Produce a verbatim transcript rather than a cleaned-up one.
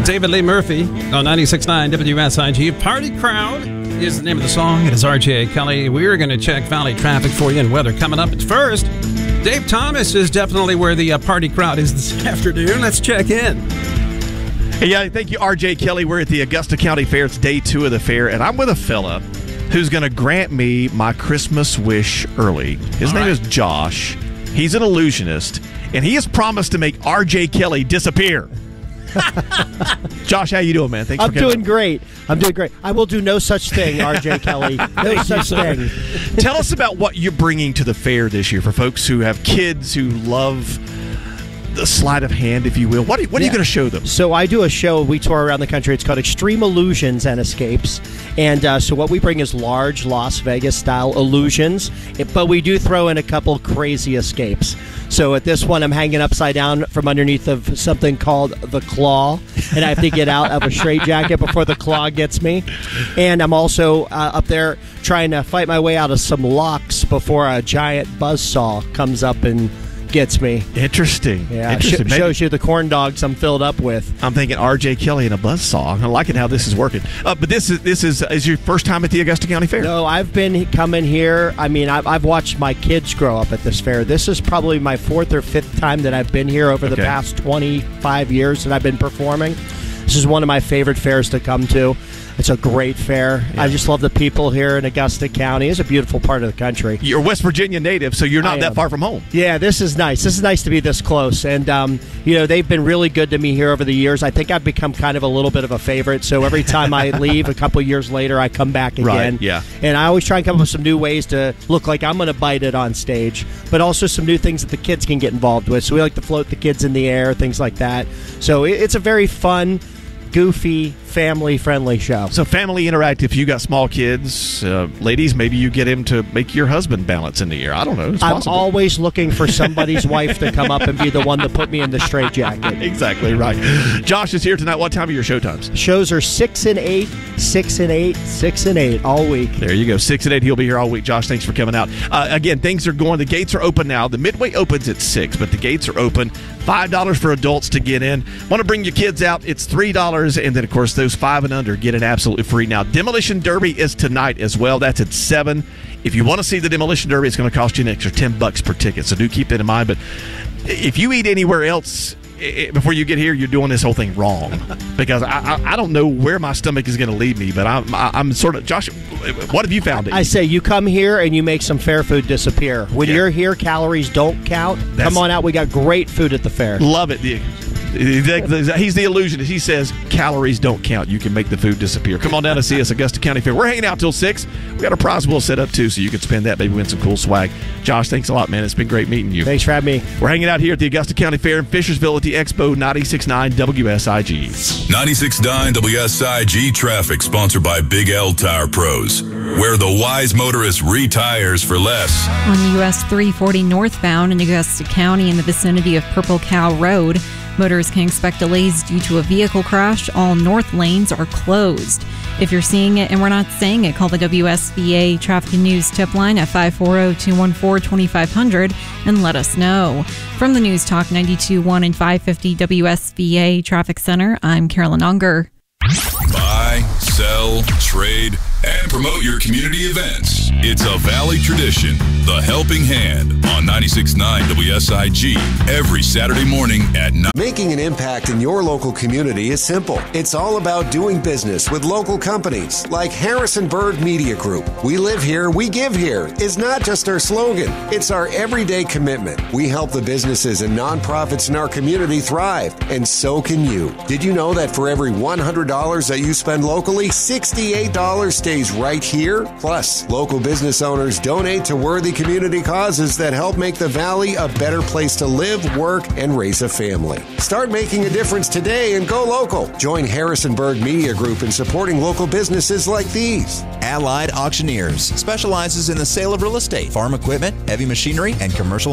David Lee Murphy on ninety-six point nine W S I G. Party Crowd is the name of the song. It is R J Kelly. We're going to check Valley traffic for you and weather coming up. But first, Dave Thomas is definitely where the uh, party crowd is this afternoon. Let's check in. Hey, yeah, thank you, R J Kelly. We're at the Augusta County Fair. It's day two of the fair, and I'm with a fella who's going to grant me my Christmas wish early. His All name right. is Josh. He's an illusionist, and he has promised to make R J Kelly disappear. Josh, how you doing, man? Thanks I'm for coming. doing great. I'm doing great. I will do no such thing, R J Kelly. No such thing. Tell us about what you're bringing to the fair this year for folks who have kids who love the sleight of hand, if you will. What are, what are yeah. you going to show them? So I do a show. We tour around the country. It's called Extreme Illusions and Escapes. And uh, so what we bring is large Las Vegas-style illusions, but we do throw in a couple crazy escapes. So at this one, I'm hanging upside down from underneath of something called the claw, and I have to get out of a straitjacket before the claw gets me. And I'm also uh, up there trying to fight my way out of some locks before a giant buzzsaw comes up and gets me. Interesting. Yeah, Interesting. Sh- shows you the corn dogs I'm filled up with. I'm thinking R J Kelly and a buzzsaw. I like it how this is working. Uh, but this is this is is your first time at the Augusta County Fair? No, I've been coming here. I mean, I've, I've watched my kids grow up at this fair. This is probably my fourth or fifth time that I've been here over okay. the past twenty-five years that I've been performing. This is one of my favorite fairs to come to. It's a great fair. Yeah. I just love the people here in Augusta County. It's a beautiful part of the country. You're a West Virginia native, so you're not that far from home. Yeah, this is nice. This is nice to be this close. And, um, you know, they've been really good to me here over the years. I think I've become kind of a little bit of a favorite. So every time I leave, a couple years later, I come back again. Right, yeah. And I always try and come up with some new ways to look like I'm going to bite it on stage, but also some new things that the kids can get involved with. So we like to float the kids in the air, things like that. So it's a very fun, goofy, family-friendly show. So family interactive. You got small kids, uh, ladies, maybe you get him to make your husband balance in the air. I don't know. It's I'm possible. always looking for somebody's wife to come up and be the one to put me in the straitjacket. Exactly right. Josh is here tonight. What time are your show times? Shows are six and eight, six and eight, six and eight all week. There you go. Six and eight. He'll be here all week. Josh, thanks for coming out. Uh, again, things are going. The gates are open now. The Midway opens at six, but the gates are open. five dollars for adults to get in. Want to bring your kids out? It's three dollars, and then of course those five and under get it absolutely free. Now, Demolition Derby is tonight as well. That's at seven. If you want to see the Demolition Derby, it's going to cost you an extra ten bucks per ticket, so do keep that in mind. But if you eat anywhere else before you get here, you're doing this whole thing wrong, because I, I, I don't know where my stomach is going to lead me, but I'm, I'm sort of, Josh, what have you found? I say you come here and you make some fair food disappear. When yeah. you're here, calories don't count. That's, come on out. We got great food at the fair. Love it. He's the illusionist. He says calories don't count. You can make the food disappear. Come on down to see us, Augusta County Fair. We're hanging out till six. We got a prize wheel set up too, so you can spend that, maybe win some cool swag. Josh, thanks a lot, man. It's been great meeting you. Thanks for having me. We're hanging out here at the Augusta County Fair in Fishersville at the Expo. Ninety-six point nine W S I G. ninety-six point nine W S I G traffic, sponsored by Big L Tire Pros, where the wise motorist retires for less. On U S three forty northbound in Augusta County in the vicinity of Purple Cow Road, motorists can expect delays due to a vehicle crash. All north lanes are closed. If you're seeing it and we're not saying it, call the W S V A Traffic and News tip line at five four zero, two one four, two five zero zero and let us know. From the News Talk ninety-two point one and five fifty W S V A Traffic Center, I'm Carolyn Unger. Buy, sell, trade, and promote your community events. It's a Valley tradition, the Helping Hand, on ninety-six point nine W S I G every Saturday morning at nine. Making an impact in your local community is simple. It's all about doing business with local companies like Harrison Bird Media Group. We live here, we give here is not just our slogan. It's our everyday commitment. We help the businesses and nonprofits in our community thrive, and so can you. Did you know that for every one hundred dollars that you spend locally, sixty-eight dollars stays right here? Plus, local business owners donate to worthy community causes that help make the Valley a better place to live, work, and raise a family. Start making a difference today and go local. Join Harrisonburg Media Group in supporting local businesses like these. Allied Auctioneers specializes in the sale of real estate, farm equipment, heavy machinery, and commercial